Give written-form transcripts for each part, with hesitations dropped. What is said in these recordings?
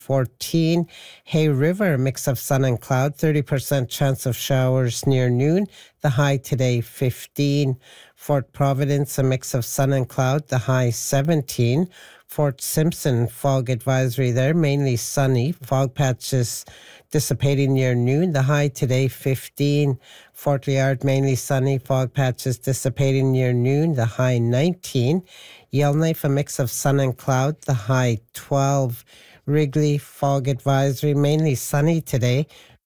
14. Hay River, a mix of sun and cloud, 30% chance of showers near noon. The high today, 15. Fort Providence, a mix of sun and cloud, the high 17. Fort Simpson, fog advisory there, mainly sunny. Fog patches dissipating near noon. The high today, 15. Fort Liard, mainly sunny. Fog patches dissipating near noon. The high 19. Yellowknife, a mix of sun and cloud. The high 12. Wrigley, fog advisory, mainly sunny today.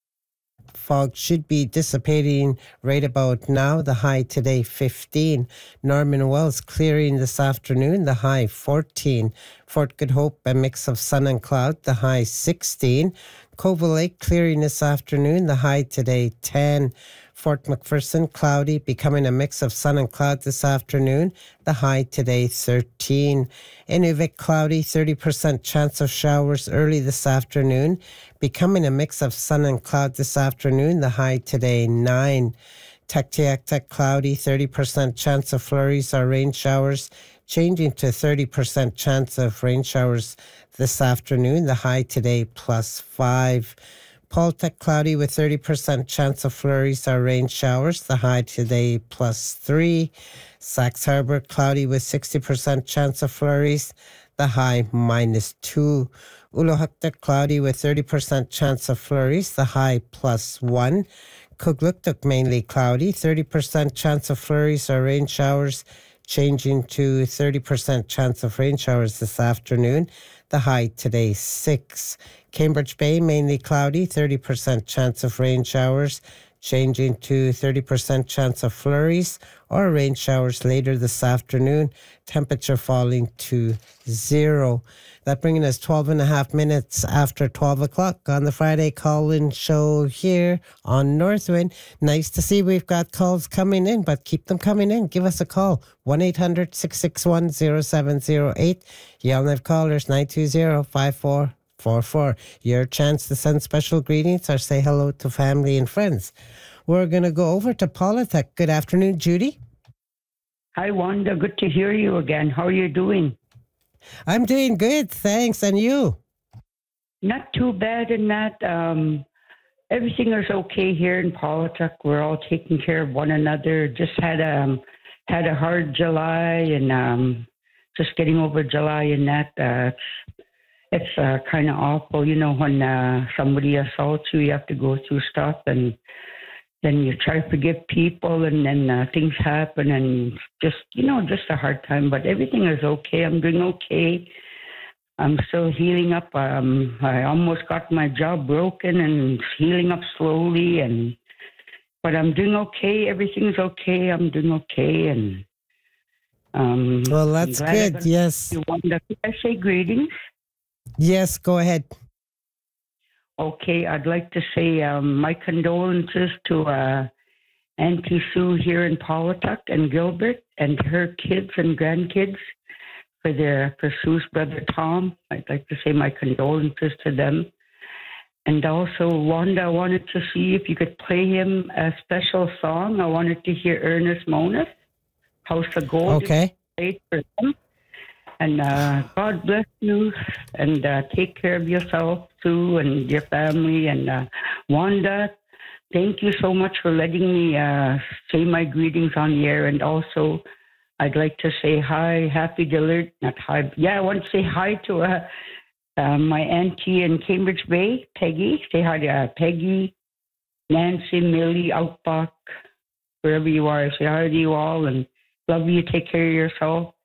Fog should be dissipating right about now. The high today, 15. Norman Wells clearing this afternoon. The high, 14. Fort Good Hope, a mix of sun and cloud. The high, 16. Cova Lake clearing this afternoon. The high today, 10. Fort McPherson, cloudy, becoming a mix of sun and cloud this afternoon. The high today, 13. Inuvik, cloudy, 30% chance of showers early this afternoon. Becoming a mix of sun and cloud this afternoon. The high today, 9. Tuktoyaktuk, cloudy, 30% chance of flurries or rain showers. Changing to 30% chance of rain showers this afternoon. The high today, +5. Paultech, cloudy with 30% chance of flurries or rain showers. The high today, +3. Sax Harbor, cloudy with 60% chance of flurries. The high, -2. Ulahuktuk, cloudy with 30% chance of flurries. The high, +1. Kugluktuk, mainly cloudy, 30% chance of flurries or rain showers. Changing to 30% chance of rain showers this afternoon. The high today, 6. Cambridge Bay, mainly cloudy, 30% chance of rain showers. Changing to 30% chance of flurries or rain showers later this afternoon. Temperature falling to 0. That bringing us 12 and a half minutes after 12 o'clock on the Friday call-in show here on Northwind. Nice to see we've got calls coming in, but keep them coming in. Give us a call, 1-800-661-0708. Yellowknife callers, 920-5444. Your chance to send special greetings or say hello to family and friends. We're going to go over to Paultech. Good afternoon, Judy. Hi, Wanda. Good to hear you again. How are you doing? I'm doing good, thanks. And you? Not too bad in that. Everything is okay here in Paultech. We're all taking care of one another. Just had a hard July and just getting over July and that. It's kind of awful, when somebody assaults you, you have to go through stuff and then you try to forgive people and then things happen and just a hard time. But everything is okay. I'm doing okay. I'm still healing up. I almost got my jaw broken and healing up slowly. But I'm doing okay. Everything's okay. I'm doing okay. And well, that's good. Yes. Could I say greetings? Yes, go ahead. Okay, I'd like to say my condolences to Auntie Sue here in Paultech and Gilbert and her kids and grandkids for Sue's brother Tom. I'd like to say my condolences to them. And also, Wanda, I wanted to see if you could play him a special song. I wanted to hear Ernest Moniz, House of Gold. Okay. Played for him. And God bless you, and take care of yourself, Sue, and your family. And Wanda, thank you so much for letting me say my greetings on the air. And also, I'd like to say hi, happy delivery, not hi. Yeah, I want to say hi to my auntie in Cambridge Bay, Peggy. Say hi to Peggy, Nancy, Millie, Outback, wherever you are. Say hi to you all, and love you. Take care of yourself.